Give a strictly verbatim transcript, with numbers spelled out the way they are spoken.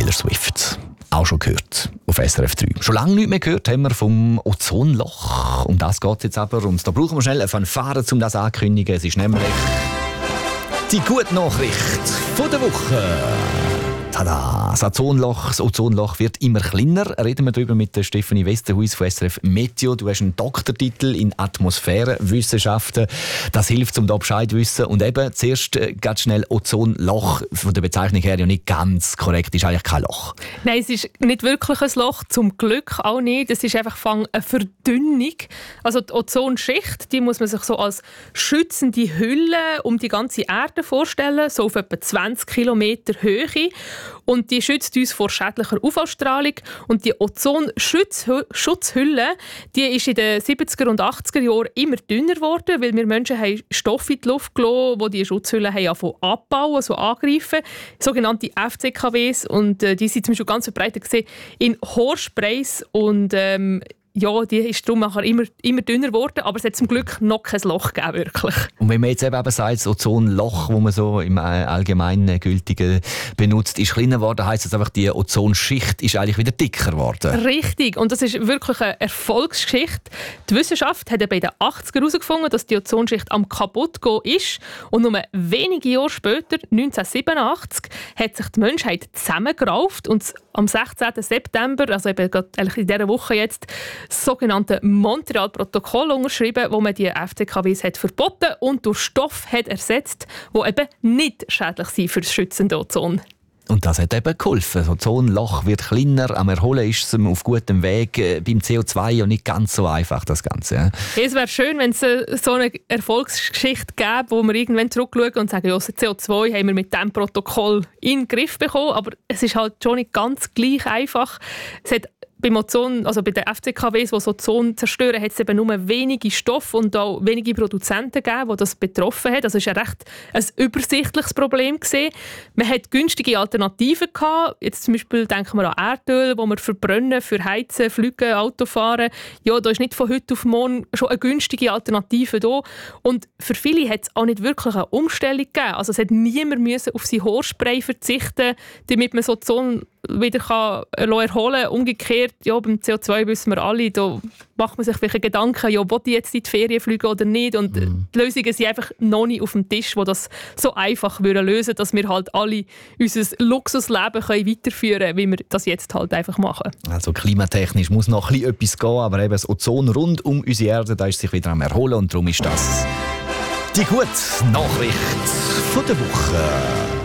Taylor Swift. Auch schon gehört auf S R F drei. Schon lange nicht mehr gehört haben wir vom Ozonloch. Um das geht es jetzt aber. Und da brauchen wir schnell eine Fanfare, um das anzukündigen. Es ist nämlich die gute Nachricht von der Woche. Tada! Das Ozonloch, das Ozonloch wird immer kleiner. Reden wir darüber mit der Stefanie Westerhuis von S R F Meteo. Du hast einen Doktortitel in Atmosphärenwissenschaften. Das hilft, um da Bescheid zu wissen. Und eben, zuerst äh, ganz schnell Ozonloch. Von der Bezeichnung her ja nicht ganz korrekt. Ist eigentlich kein Loch. Nein, es ist nicht wirklich ein Loch. Zum Glück auch nicht. Es ist einfach eine Verdünnung. Also die Ozonschicht, die muss man sich so als schützende Hülle um die ganze Erde vorstellen. So auf etwa zwanzig Kilometer Höhe. Und die schützt uns vor schädlicher U V-Strahlung. Und die Ozonschutzhülle, die ist in den siebziger und achtziger Jahren immer dünner geworden, weil wir Menschen haben Stoffe in die Luft gelassen, die die Schutzhülle haben angefangen abbauen, also angreifen. Sogenannte F C K Ws. Und äh, die sind zum Beispiel ganz verbreitet gesehen in Haarsprays und ähm, ja, die ist darum nachher immer, immer dünner geworden, aber es hat zum Glück noch kein Loch gegeben, wirklich. Und wenn man jetzt eben sagt, das Ozonloch, das man so im allgemeinen Gültigen benutzt, ist kleiner geworden, heisst das einfach, die Ozonschicht ist eigentlich wieder dicker geworden. Richtig, und das ist wirklich eine Erfolgsgeschichte. Die Wissenschaft hat eben in den achtziger herausgefunden, dass die Ozonschicht am kaputtgehen ist. Und nur wenige Jahre später, neunzehnhundertsiebenundachtzig, hat sich die Menschheit zusammengerauft und am sechzehnten September, also eben eigentlich in dieser Woche jetzt, das sogenannte Montreal-Protokoll unterschrieben, wo man die F C K Ws hat verboten und durch Stoff hat ersetzt, die eben nicht schädlich sind für das schützende Ozon. Und das hat eben geholfen. Das Ozonloch wird kleiner, am Erholen ist es auf gutem Weg. Beim C O zwei ja nicht ganz so einfach, das Ganze. Ja. Es wäre schön, wenn es so eine Erfolgsgeschichte gäbe, wo wir irgendwann zurückschauen und sagen, ja, das C O zwei haben wir mit diesem Protokoll in den Griff bekommen. Aber es ist halt schon nicht ganz gleich einfach. Es hat beim Ozon, also bei den F C K Ws, die so Ozon zerstören, hat es eben nur wenige Stoffe und auch wenige Produzenten gegeben, die das betroffen haben. Also es war ein recht ein übersichtliches Problem gewesen. Man hat günstige Alternativen gehabt. Jetzt zum Beispiel denken wir an Erdöl, das wir verbrennen für Heizen, Fliegen, Autofahren. Ja, da ist nicht von heute auf morgen schon eine günstige Alternative da. Und für viele hat es auch nicht wirklich eine Umstellung gegeben. Also es hat niemand müssen auf sein Haarspray verzichten, damit man so Ozon wieder kann erholen kann. Umgekehrt, ja, beim C O zwei wissen wir alle, da macht man sich welche Gedanken, ja, will ich jetzt in die Ferien fliegen oder nicht? Und mm. die Lösungen sind einfach noch nicht auf dem Tisch, die das so einfach lösen würden, dass wir halt alle unser Luxusleben können weiterführen können, wie wir das jetzt halt einfach machen. Also klimatechnisch muss noch ein bisschen etwas gehen, aber eben das Ozon rund um unsere Erde, da ist sich wieder am Erholen und darum ist das die gute Nachricht von der Woche.